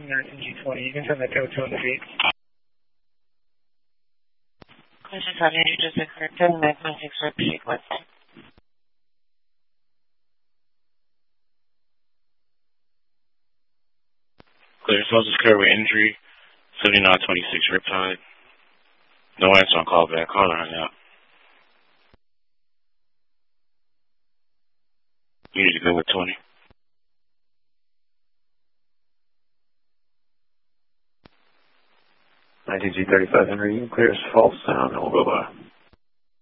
American G20. You can send that code 200 feet. Question 7, you just occurred 9.6 repeat, what's that? Clear, supposed to occur with injury, 7926 Riptide. No answer on call back. Caller hung out. You need to go with 20. ITG 35 Henry, clears false sound, and we'll go by.